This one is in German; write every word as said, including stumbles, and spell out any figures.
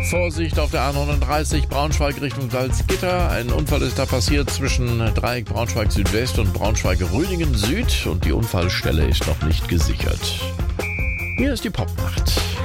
Vorsicht auf der A neununddreißig, Braunschweig Richtung Salzgitter. Ein Unfall ist da passiert zwischen Dreieck Braunschweig Südwest und Braunschweig Röningen Süd und die Unfallstelle ist noch nicht gesichert. Hier ist die Popnacht.